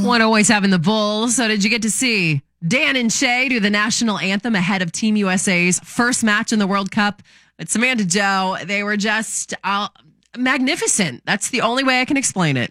One always having the bull. So did you get to see Dan and Shay do the national anthem ahead of Team USA's first match in the World Cup? It's Amanda Joe. They were just magnificent. That's the only way I can explain it.